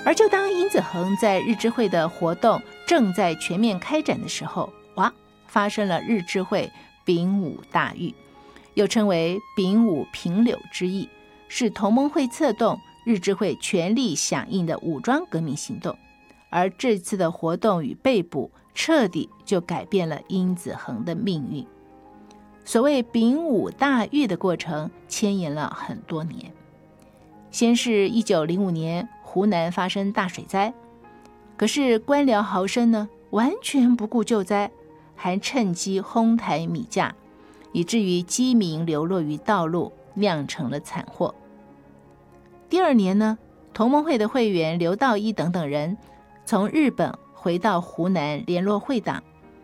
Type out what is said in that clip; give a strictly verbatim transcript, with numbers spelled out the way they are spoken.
而就当殷子恒在日知会的活动正在全面开展的时候，哇，发生了日知会丙午大狱，又称为丙午平柳之役，是同盟会策动，日知会全力响应的武装革命行动。而这次的活动与被捕，彻底就改变了殷子恒的命运。所谓丙午大狱的过程牵延了很多年，先是一九零五年湖南发生大水灾，可是官僚豪绅呢，完全不顾救灾，还趁机哄抬米价，以至于饥民流落于道路，酿成了惨祸。第二年呢，同盟会的会员刘道一等等人从日本回到湖南联络会党，